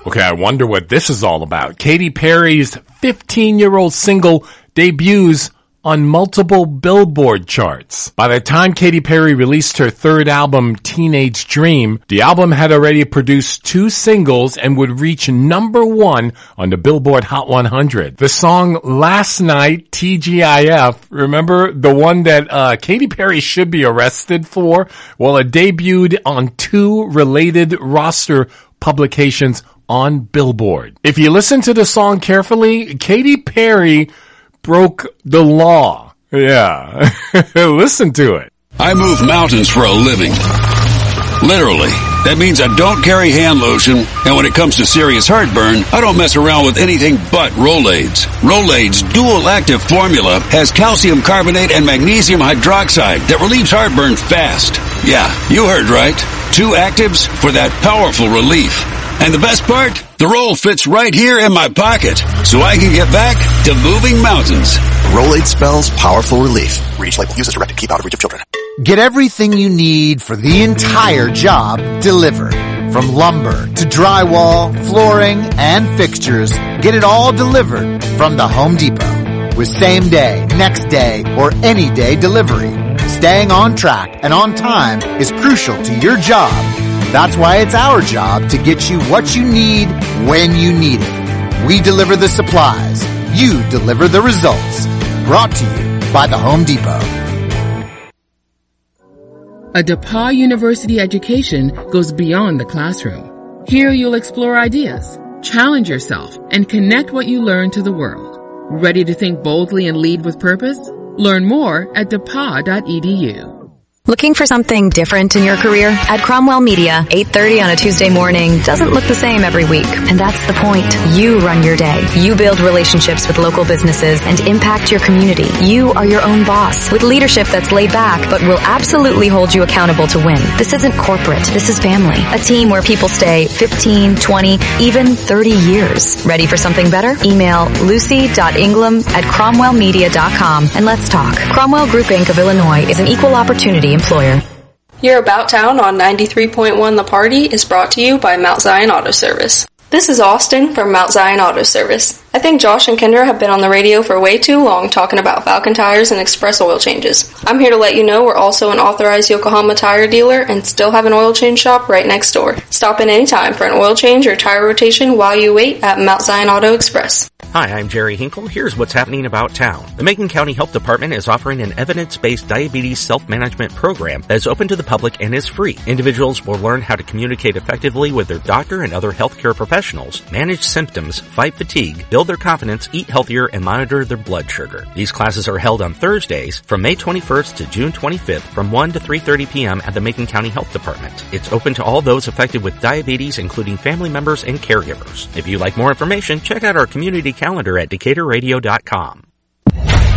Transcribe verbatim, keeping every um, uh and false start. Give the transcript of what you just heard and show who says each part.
Speaker 1: Okay, I wonder what this is all about. Katy Perry's fifteen-year-old single debuts on multiple Billboard charts. By the time Katy Perry released her third album, Teenage Dream, the album had already produced two singles and would reach number one on the Billboard Hot one hundred. The song Last Night, T G I F, remember the one that uh, Katy Perry should be arrested for? Well, it debuted on two related roster publications on Billboard. If you listen to the song carefully, Katy Perry broke the law. Yeah. Listen to it.
Speaker 2: I move mountains for a living. Literally. That means I don't carry hand lotion, and when it comes to serious heartburn, I don't mess around with anything but Rolaids. Rolaids' dual-active formula has calcium carbonate and magnesium hydroxide that relieves heartburn fast. Yeah, you heard right. Two actives for that powerful relief. And the best part? The roll fits right here in my pocket, so I can get back to moving mountains.
Speaker 3: Rolade spells powerful relief. Read each label. Use as directed. Keep out of reach of children.
Speaker 4: Get everything you need for the entire job delivered. From lumber to drywall, flooring, and fixtures, get it all delivered from the Home Depot. With same day, next day, or any day delivery. Staying on track and on time is crucial to your job. That's why it's our job to get you what you need when you need it. We deliver the supplies. You deliver the results. Brought to you by the Home Depot.
Speaker 5: A DePauw University education goes beyond the classroom. Here you'll explore ideas, challenge yourself, and connect what you learn to the world. Ready to think boldly and lead with purpose? Learn more at depaw dot e d u.
Speaker 6: Looking for something different in your career? At Cromwell Media, eight thirty on a Tuesday morning doesn't look the same every week. And that's the point. You run your day. You build relationships with local businesses and impact your community. You are your own boss with leadership that's laid back but will absolutely hold you accountable to win. This isn't corporate. This is family. A team where people stay fifteen, twenty, even thirty years. Ready for something better? Email lucy dot ingram at cromwell media dot com and let's talk. Cromwell Group Incorporated of Illinois is an equal opportunity employer.
Speaker 7: Your About Town on ninety-three point one The Party is brought to you by Mount Zion Auto Service. This is Austin from Mount Zion Auto Service. I think Josh and Kendra have been on the radio for way too long talking about Falcon tires and express oil changes. I'm here to let you know we're also an authorized Yokohama tire dealer and still have an oil change shop right next door. Stop in anytime for an oil change or tire rotation while you wait at Mount Zion Auto Express.
Speaker 8: Hi, I'm Jerry Hinkle. Here's what's happening about town. The Macon County Health Department is offering an evidence-based diabetes self-management program that is open to the public and is free. Individuals will learn how to communicate effectively with their doctor and other healthcare professionals, manage symptoms, fight fatigue, build their confidence, eat healthier, and monitor their blood sugar. These classes are held on Thursdays from May twenty-first to June twenty-fifth from one to three thirty p.m. at the Macon County Health Department. It's open to all those affected with diabetes, including family members and caregivers. If you'd like more information, check out our community calendar at decatur radio dot com.